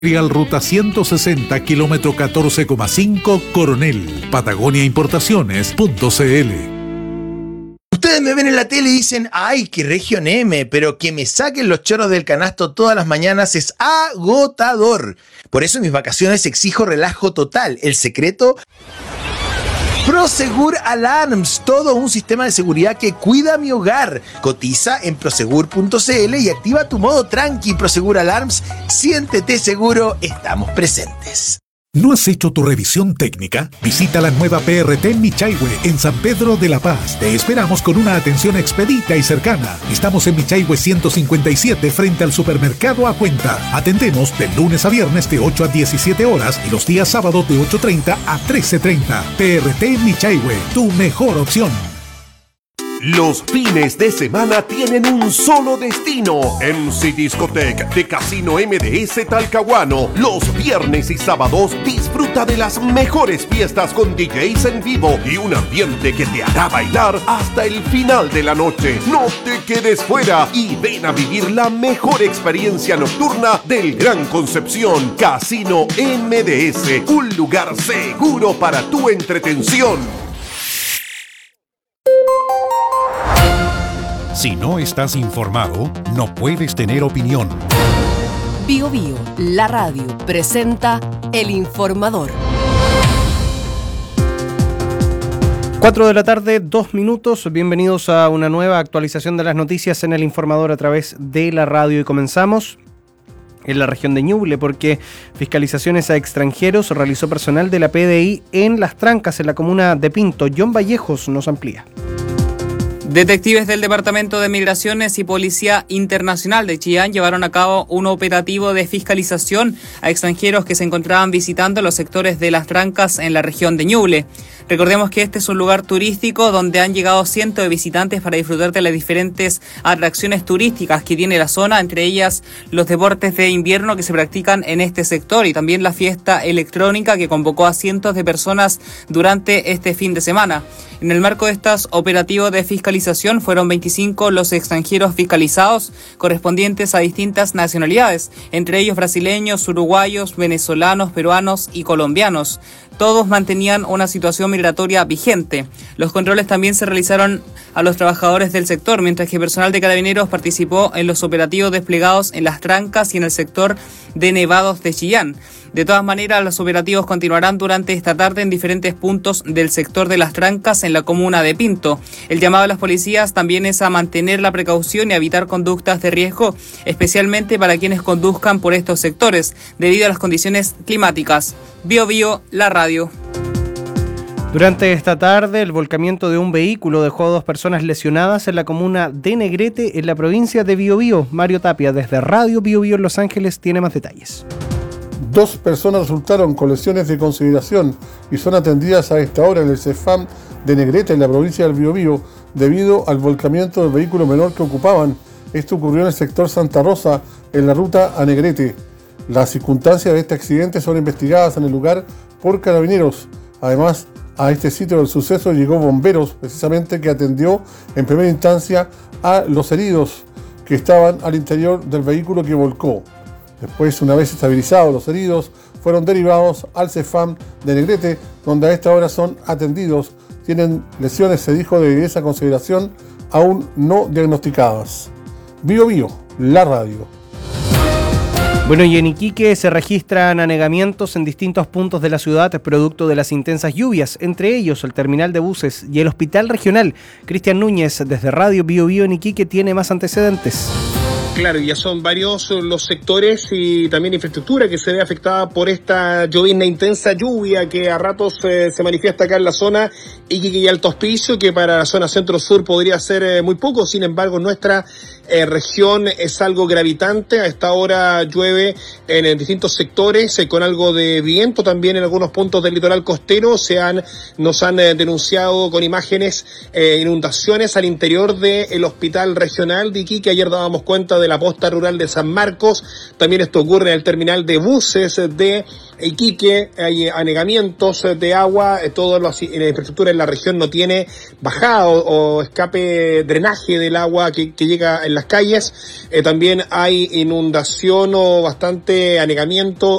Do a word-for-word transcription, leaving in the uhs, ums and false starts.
Ruta ciento sesenta, kilómetro catorce coma cinco, Coronel. Patagonia Importaciones punto c l. Ustedes me ven en la tele y dicen, ay, qué región M, pero que me saquen los chorros del canasto todas las mañanas es agotador. Por eso en mis vacaciones exijo relajo total. El secreto... Prosegur Alarms, todo un sistema de seguridad que cuida mi hogar. Cotiza en prosegur punto c l y activa tu modo tranqui. Prosegur Alarms, siéntete seguro, estamos presentes. ¿No has hecho tu revisión técnica? Visita la nueva P R T Michaihue en San Pedro de la Paz. Te esperamos con una atención expedita y cercana. Estamos en Michaihue ciento cincuenta y siete frente al supermercado A Cuenta. Atendemos de lunes a viernes de ocho a diecisiete horas y los días sábados de ocho treinta a trece treinta. P R T Michaihue, tu mejor opción. Los fines de semana tienen un solo destino. M C Discotech de Casino M D S Talcahuano. Los viernes y sábados disfruta de las mejores fiestas con D Js en vivo y un ambiente que te hará bailar hasta el final de la noche. No te quedes fuera y ven a vivir la mejor experiencia nocturna del Gran Concepción. Casino M D S, un lugar seguro para tu entretención. Si no estás informado, no puedes tener opinión. Bio Bio, la radio, presenta El Informador. cuatro de la tarde, dos minutos. Bienvenidos a una nueva actualización de las noticias en El Informador a través de la radio. Y comenzamos en la región de Ñuble, porque fiscalizaciones a extranjeros realizó personal de la P D I en Las Trancas, en la comuna de Pinto. John Vallejos nos amplía. Detectives del Departamento de Migraciones y Policía Internacional de Chillán llevaron a cabo un operativo de fiscalización a extranjeros que se encontraban visitando los sectores de Las Trancas en la región de Ñuble. Recordemos que este es un lugar turístico donde han llegado cientos de visitantes para disfrutar de las diferentes atracciones turísticas que tiene la zona, entre ellas los deportes de invierno que se practican en este sector y también la fiesta electrónica que convocó a cientos de personas durante este fin de semana. En el marco de estos operativos de fiscalización fueron veinticinco los extranjeros fiscalizados correspondientes a distintas nacionalidades, entre ellos brasileños, uruguayos, venezolanos, peruanos y colombianos. Todos mantenían una situación migratoria vigente. Los controles también se realizaron a los trabajadores del sector, mientras que personal de Carabineros participó en los operativos desplegados en Las Trancas y en el sector de Nevados de Chillán. De todas maneras, los operativos continuarán durante esta tarde en diferentes puntos del sector de Las Trancas en la comuna de Pinto. El llamado a las policías también es a mantener la precaución y a evitar conductas de riesgo, especialmente para quienes conduzcan por estos sectores, debido a las condiciones climáticas. Bio Bio, la radio. Durante esta tarde, el volcamiento de un vehículo dejó a dos personas lesionadas en la comuna de Negrete, en la provincia de Biobío. Mario Tapia, desde Radio Biobío en Los Ángeles, tiene más detalles. Dos personas resultaron con lesiones de consideración y son atendidas a esta hora en el CEFAM de Negrete, en la provincia del Biobío, debido al volcamiento del vehículo menor que ocupaban. Esto ocurrió en el sector Santa Rosa, en la ruta a Negrete. Las circunstancias de este accidente son investigadas en el lugar por Carabineros. Además, a este sitio del suceso llegó bomberos, precisamente, que atendió en primera instancia a los heridos que estaban al interior del vehículo que volcó. Después, una vez estabilizados los heridos, fueron derivados al CEFAM de Negrete, donde a esta hora son atendidos. Tienen lesiones, se dijo, de esa consideración aún no diagnosticadas. Bio Bio, la radio. Bueno, y en Iquique se registran anegamientos en distintos puntos de la ciudad producto de las intensas lluvias, entre ellos el terminal de buses y el hospital regional. Cristian Núñez, desde Radio Bio Bio en Iquique, tiene más antecedentes. Claro, ya son varios los sectores y también infraestructura que se ve afectada por esta llovizna, intensa lluvia que a ratos eh, se manifiesta acá en la zona Iquique y Alto Hospicio, que para la zona centro-sur podría ser eh, muy poco. Sin embargo, nuestra eh, región es algo gravitante. A esta hora llueve en, en distintos sectores eh, con algo de viento también en algunos puntos del litoral costero. Se han, nos han eh, denunciado con imágenes eh, inundaciones al interior del hospital regional de Iquique. Ayer dábamos cuenta de la posta rural de San Marcos. También esto ocurre en el terminal de buses de Iquique. Hay anegamientos de agua. Toda la infraestructura en la región no tiene bajado o escape, drenaje del agua que, que llega en la las calles. Eh, también hay inundación o bastante anegamiento